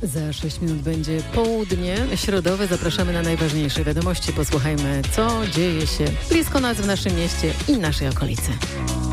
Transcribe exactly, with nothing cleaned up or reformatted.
Za sześć minut będzie południe środowe. Zapraszamy na najważniejsze wiadomości. Posłuchajmy, co dzieje się blisko nas w naszym mieście i naszej okolicy.